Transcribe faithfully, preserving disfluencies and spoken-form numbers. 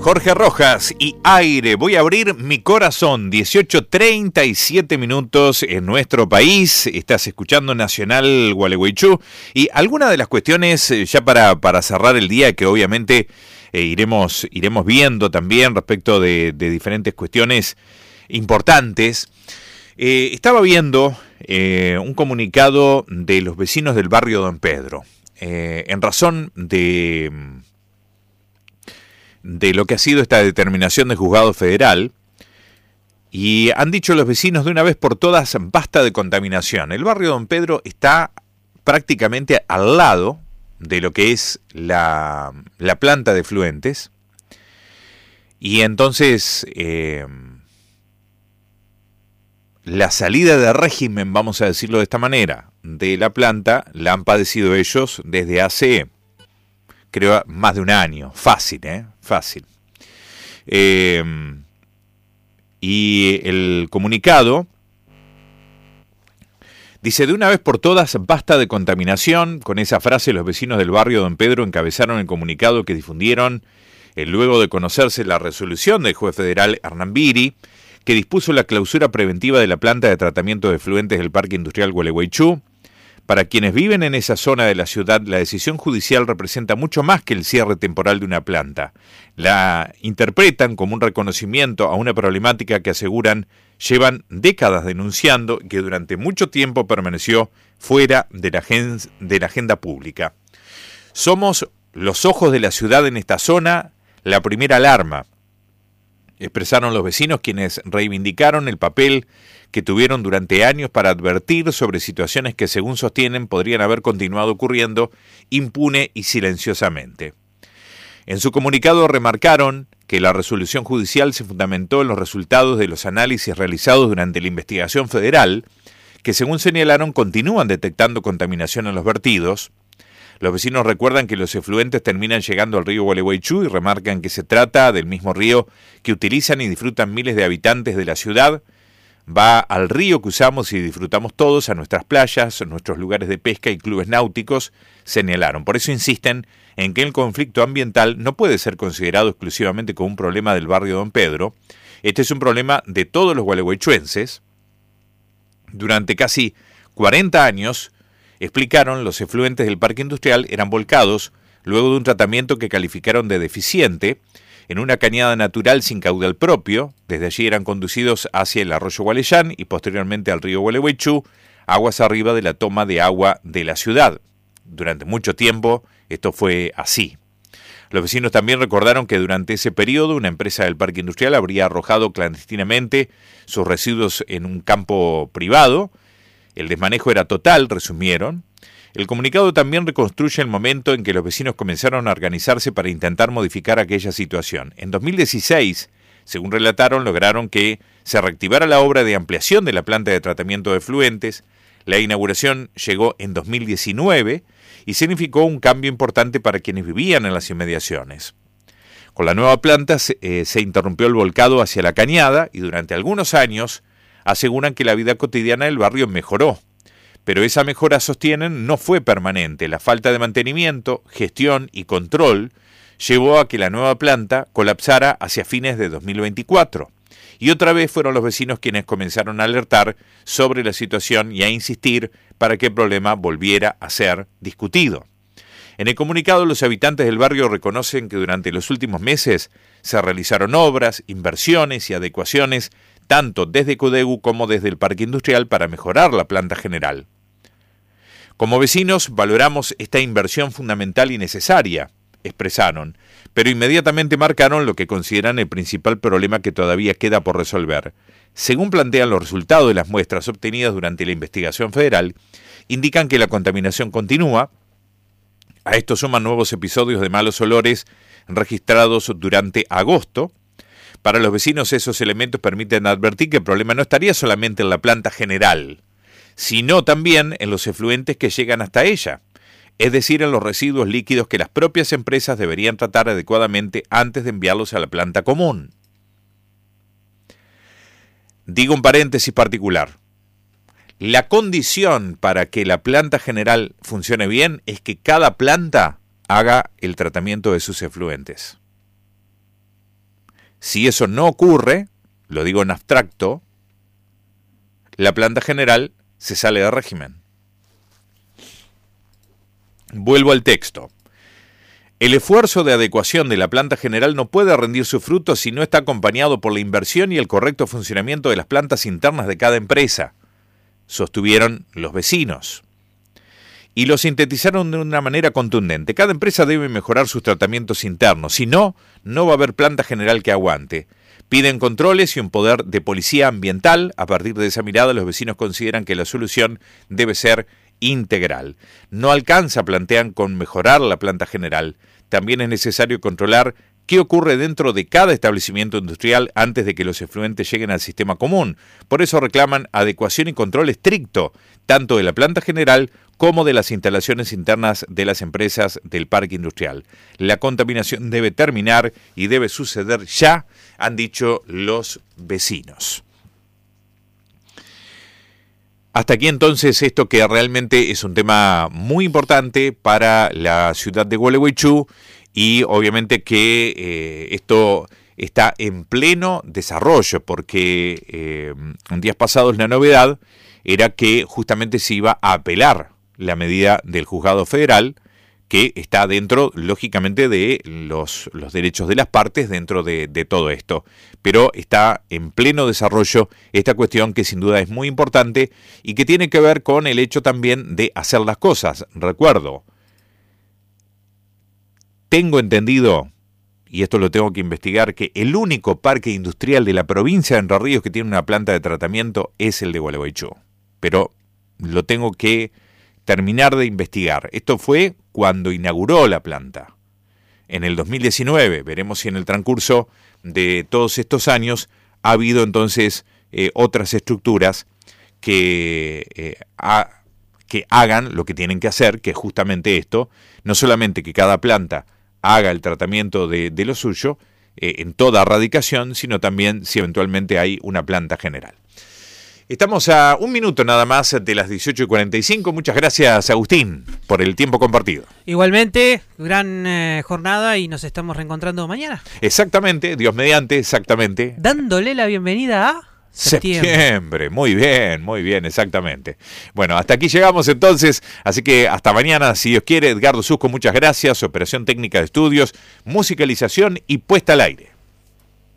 Jorge Rojas y Aire. Voy a abrir mi corazón. dieciocho treinta y siete minutos en nuestro país. Estás escuchando Nacional Gualeguaychú. Y algunas de las cuestiones, ya para, para cerrar el día, que obviamente eh, iremos, iremos viendo también respecto de, de diferentes cuestiones importantes. Eh, estaba viendo eh, un comunicado de los vecinos del barrio Don Pedro. Eh, en razón de... de lo que ha sido esta determinación del juzgado federal, y han dicho los vecinos de una vez por todas, basta de contaminación. El barrio Don Pedro está prácticamente al lado de lo que es la, la planta de efluentes, y entonces eh, la salida de régimen, vamos a decirlo de esta manera, de la planta, la han padecido ellos desde hace, creo, más de un año. Fácil, ¿eh? Fácil. Eh, y el comunicado dice, de una vez por todas, basta de contaminación. Con esa frase, los vecinos del barrio Don Pedro encabezaron el comunicado que difundieron eh, luego de conocerse la resolución del juez federal Hernán Biri, que dispuso la clausura preventiva de la planta de tratamiento de efluentes del Parque Industrial Gualeguaychú. Para quienes viven en esa zona de la ciudad, la decisión judicial representa mucho más que el cierre temporal de una planta. La interpretan como un reconocimiento a una problemática que aseguran llevan décadas denunciando y que durante mucho tiempo permaneció fuera de la, agen- de la agenda pública. Somos los ojos de la ciudad en esta zona, la primera alarma, expresaron los vecinos, quienes reivindicaron el papel que tuvieron durante años para advertir sobre situaciones que, según sostienen, podrían haber continuado ocurriendo impune y silenciosamente. En su comunicado remarcaron que la resolución judicial se fundamentó en los resultados de los análisis realizados durante la investigación federal, que, según señalaron, continúan detectando contaminación en los vertidos. Los vecinos recuerdan que los efluentes terminan llegando al río Gualeguaychú y remarcan que se trata del mismo río que utilizan y disfrutan miles de habitantes de la ciudad. Va al río que usamos y disfrutamos todos, a nuestras playas, nuestros lugares de pesca y clubes náuticos, señalaron. Por eso insisten en que el conflicto ambiental no puede ser considerado exclusivamente como un problema del barrio Don Pedro. Este es un problema de todos los gualeguaychuenses. Durante casi cuarenta años, explicaron, los efluentes del parque industrial eran volcados luego de un tratamiento que calificaron de deficiente en una cañada natural sin caudal propio. Desde allí eran conducidos hacia el arroyo Gualeyán y posteriormente al río Gualeguaychú, aguas arriba de la toma de agua de la ciudad. Durante mucho tiempo esto fue así. Los vecinos también recordaron que durante ese periodo una empresa del parque industrial habría arrojado clandestinamente sus residuos en un campo privado. El desmanejo era total, resumieron. El comunicado también reconstruye el momento en que los vecinos comenzaron a organizarse para intentar modificar aquella situación. En dos mil dieciséis, según relataron, lograron que se reactivara la obra de ampliación de la planta de tratamiento de efluentes. La inauguración llegó en dos mil diecinueve y significó un cambio importante para quienes vivían en las inmediaciones. Con la nueva planta se, eh, se interrumpió el volcado hacia la cañada y durante algunos años aseguran que la vida cotidiana del barrio mejoró. Pero esa mejora, sostienen, no fue permanente. La falta de mantenimiento, gestión y control llevó a que la nueva planta colapsara hacia fines de dos mil veinticuatro. Y otra vez fueron los vecinos quienes comenzaron a alertar sobre la situación y a insistir para que el problema volviera a ser discutido. En el comunicado, los habitantes del barrio reconocen que durante los últimos meses se realizaron obras, inversiones y adecuaciones tanto desde CODEGU como desde el Parque Industrial para mejorar la planta general. Como vecinos valoramos esta inversión fundamental y necesaria, expresaron, pero inmediatamente marcaron lo que consideran el principal problema que todavía queda por resolver. Según plantean los resultados de las muestras obtenidas durante la investigación federal, indican que la contaminación continúa. A esto suman nuevos episodios de malos olores registrados durante agosto. Para los vecinos, esos elementos permiten advertir que el problema no estaría solamente en la planta general, sino también en los efluentes que llegan hasta ella, es decir, en los residuos líquidos que las propias empresas deberían tratar adecuadamente antes de enviarlos a la planta común. Digo un paréntesis particular. La condición para que la planta general funcione bien es que cada planta haga el tratamiento de sus efluentes. Si eso no ocurre, lo digo en abstracto, la planta general se sale de régimen. Vuelvo al texto. El esfuerzo de adecuación de la planta general no puede rendir sus frutos si no está acompañado por la inversión y el correcto funcionamiento de las plantas internas de cada empresa, sostuvieron los vecinos. Y lo sintetizaron de una manera contundente. Cada empresa debe mejorar sus tratamientos internos, si no, no va a haber planta general que aguante. Piden controles y un poder de policía ambiental. A partir de esa mirada, los vecinos consideran que la solución debe ser integral. No alcanza, plantean, con mejorar la planta general. También es necesario controlar qué ocurre dentro de cada establecimiento industrial antes de que los efluentes lleguen al sistema común. Por eso reclaman adecuación y control estricto, tanto de la planta general como de las instalaciones internas de las empresas del parque industrial. La contaminación debe terminar y debe suceder ya, han dicho los vecinos. Hasta aquí entonces esto que realmente es un tema muy importante para la ciudad de Gualeguaychú y obviamente que eh, esto está en pleno desarrollo porque eh, en días pasados la novedad era que justamente se iba a apelar la medida del juzgado federal que está dentro, lógicamente, de los, los derechos de las partes dentro de, de todo esto. Pero está en pleno desarrollo esta cuestión que sin duda es muy importante y que tiene que ver con el hecho también de hacer las cosas. Recuerdo, tengo entendido, y esto lo tengo que investigar, que el único parque industrial de la provincia de Entre Ríos que tiene una planta de tratamiento es el de Gualeguaychú. Pero lo tengo que terminar de investigar. Esto fue cuando inauguró la planta. En el dos mil diecinueve, veremos si en el transcurso de todos estos años ha habido entonces eh, otras estructuras que, eh, ha, que hagan lo que tienen que hacer, que es justamente esto, no solamente que cada planta haga el tratamiento de, de lo suyo eh, en toda radicación, sino también si eventualmente hay una planta general. Estamos a un minuto nada más de las dieciocho y cuarenta y cinco. Muchas gracias, Agustín, por el tiempo compartido. Igualmente, gran eh, jornada y nos estamos reencontrando mañana. Exactamente, Dios mediante, exactamente. Dándole la bienvenida a septiembre. Septiembre, muy bien, muy bien, exactamente. Bueno, hasta aquí llegamos entonces, así que hasta mañana, si Dios quiere. Edgardo Susco, muchas gracias. Operación técnica de estudios, musicalización y puesta al aire.